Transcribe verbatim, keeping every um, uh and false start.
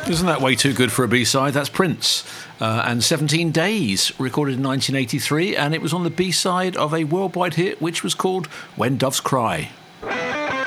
Isn't that way too good for a B-side? That's Prince. Uh, and seventeen days, recorded in nineteen eighty-three, and it was on the B-side of a worldwide hit which was called When Doves Cry.